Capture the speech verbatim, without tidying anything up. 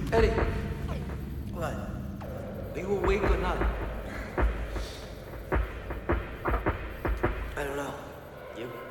Eddie, what? Are you awake or not? I don't know. You?